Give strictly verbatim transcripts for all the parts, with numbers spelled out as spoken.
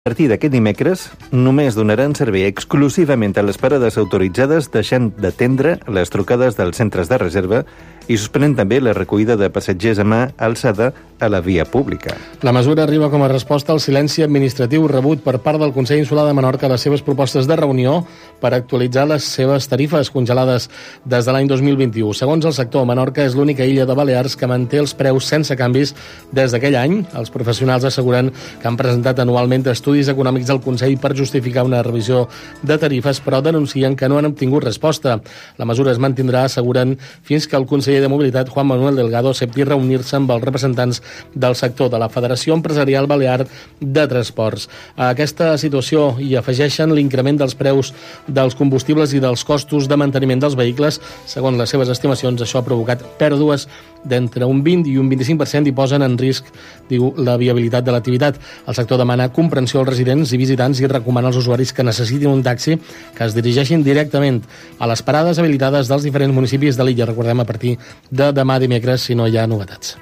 A partir d'aquest dimecres, només donaran servei exclusivament a les parades autoritzades, deixant d'atendre les trucades dels centres de reserva i suspenen també la recollida de passatgers a mà alçada a la via pública. La mesura arriba com a resposta al silenci administratiu rebut per part del Consell Insular de Menorca a les seves propostes de reunió per actualitzar les seves tarifes congelades des de l'any dos mil vint-i-u. Segons el sector, Menorca és l'única illa de Balears que manté els preus sense canvis des d'aquell any. Els professionals asseguren que han presentat anualment estudis econòmics al Consell per justificar una revisió de tarifes, però denuncien que no han obtingut resposta. La mesura es mantindrà, asseguren, fins que el conseller de Mobilitat, Juan Manuel Delgado, accepti reunir-se amb els representants del sector de la Federació Empresarial Balear de Transports. A aquesta situació hi afegeixen l'increment dels preus dels combustibles i dels costos de manteniment dels vehicles. Segons les seves estimacions, això ha provocat pèrdues d'entre un vint i un vint-i-cinc per cent i posen en risc, diu, la viabilitat de l'activitat. El sector demana comprensió als residents i visitants i recomana als usuaris que necessitin un taxi que es dirigeixin directament a les parades habilitades dels diferents municipis de l'illa. Recordem, a partir de demà dimecres, si no hi ha novetats.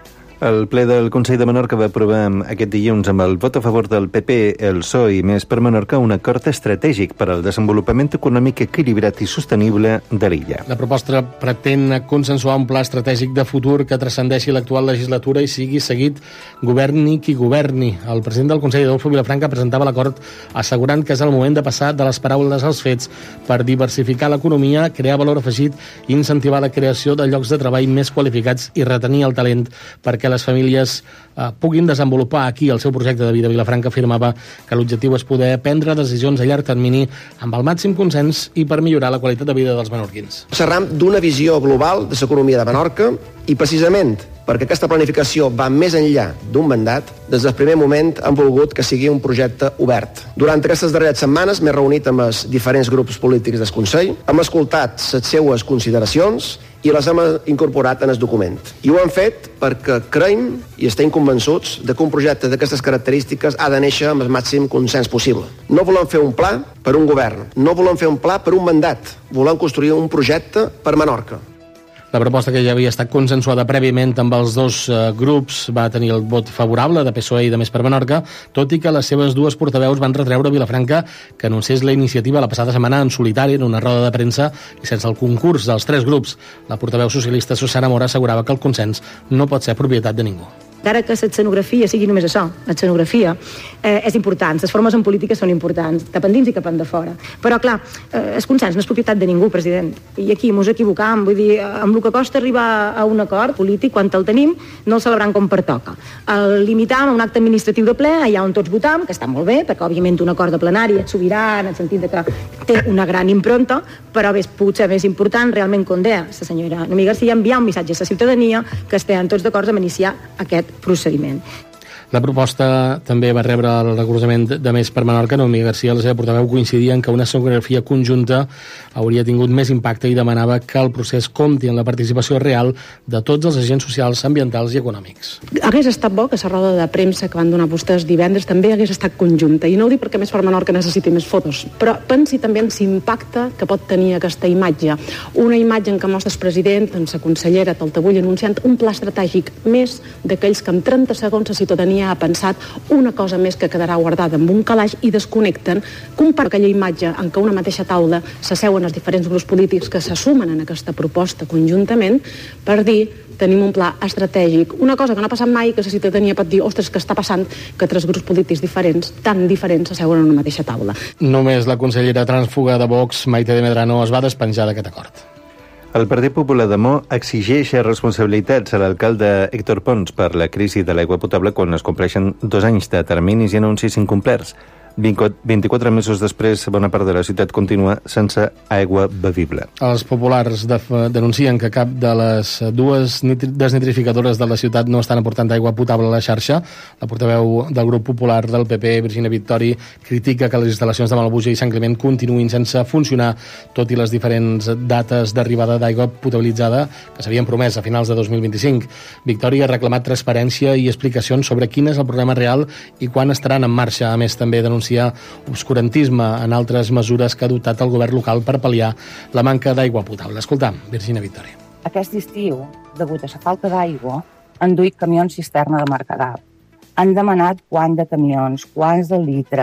El ple del Consell de Menorca va aprovar aquest dilluns amb el vot a favor del P P, el P S O E i Més per Menorca un acord estratègic per al desenvolupament econòmic equilibrat i sostenible de l'illa. La proposta pretén consensuar un pla estratègic de futur que transcendeixi l'actual legislatura i sigui seguit governi qui governi. El president del Consell, Adolfo Vilafranca, presentava l'acord assegurant que és el moment de passar de les paraules als fets per diversificar l'economia, crear valor afegit i incentivar la creació de llocs de treball més qualificats i retenir el talent perquè les famílies eh, puguin desenvolupar aquí el seu projecte de vida. Vilafranca afirmava que l'objectiu és poder prendre decisions a llarg termini amb el màxim consens i per millorar la qualitat de vida dels menorquins. Xerram d'una visió global de l'economia de Menorca i precisament perquè aquesta planificació va més enllà d'un mandat, des del primer moment han volgut que sigui un projecte obert. Durant aquestes darreres setmanes m'he reunit amb els diferents grups polítics del Consell, hem escoltat les seues consideracions i les hem incorporat en el document. I ho hem fet perquè creiem i estem convençuts de que un projecte d'aquestes característiques ha de néixer amb el màxim consens possible. No volem fer un pla per un govern, no volem fer un pla per un mandat, volem construir un projecte per Menorca. La proposta, que ja havia estat consensuada prèviament amb els dos eh, grups, va tenir el vot favorable de P S O E i de Més per Menorca, tot i que les seves dues portaveus van retreure a Vilafranca que anunciés la iniciativa la passada setmana en solitari en una roda de premsa i sense el concurs dels tres grups. La portaveu socialista Susana Mora assegurava que el consens no pot ser propietat de ningú. Encara que l'escenografia sigui només això, l'escenografia eh, és important, les formes en política són importants, cap endins i cap en de fora. Però, clar, eh, el consens no és propietat de ningú, president. I aquí mos equivocam, vull dir, amb el que costa arribar a un acord polític, quan el tenim, no el celebrem com pertoca. El limitam a un acte administratiu de ple, allà on tots votam, que està molt bé, perquè, òbviament, un acord de plenari és sobirà, en el sentit de que té una gran impronta, però és potser més important, realment, com deia la senyora Noemí Garcia, enviar un missatge a la ciutadania que estem tots d'acord amb iniciar aquest procediment. La proposta també va rebre el recolzament de Més per Menorca. Noemí Garcia, la seva portaveu, coincidia en que una escenografia conjunta hauria tingut més impacte i demanava que el procés compti en la participació real de tots els agents socials, ambientals i econòmics. Hagués estat bo que la roda de premsa que van donar vostès divendres també hagués estat conjunta, i no ho dic perquè Més per Menorca necessiti més fotos, però pensi també en l'impacte que pot tenir aquesta imatge. Una imatge en què mostra el president, en la consellera Taltabull, anunciant un pla estratègic més d'aquells que en trenta segons la ciutadania ha pensat una cosa més que quedarà guardada en un calaix i desconnecten, compara aquella imatge en què una mateixa taula s'asseuen els diferents grups polítics que s'assumen en aquesta proposta conjuntament per dir tenim un pla estratègic. Una cosa que no ha passat mai, que la ciutadania pot dir, ostres, que està passant que tres grups polítics diferents, tan diferents, s'asseuen en una mateixa taula. Només la consellera trànsfuga de Vox, Maite de Medrano, es va despenjar d'aquest acord. El Partit Popular de Mo exigeix responsabilitats a l'alcalde Héctor Pons per la crisi de l'aigua potable quan es compleixen dos anys de terminis i anuncis incomplerts. vint-i-quatre mesos després, bona part de la ciutat continua sense aigua bevible. Els populars def denuncien que cap de les dues desnitrificadores de la ciutat no estan aportant aigua potable a la xarxa. La portaveu del grup popular del P P, Virginia Victori, critica que les instal·lacions de Malbuja i Sant Climent continuïn sense funcionar, tot i les diferents dates d'arribada d'aigua potabilitzada que s'havien promès a finals de dos mil vint-i-cinc. Victori ha reclamat transparència i explicacions sobre quin és el problema real i quan estaran en marxa. A més, també denuncia obscurantisme en altres mesures que ha adoptat el govern local per pal·liar la manca d'aigua potable. Escoltam, Virginia Victori. Aquest estiu, degut a la falta d'aigua, han duit camions cisterna de Mercadal. han demanat quant de camions, quants de litres,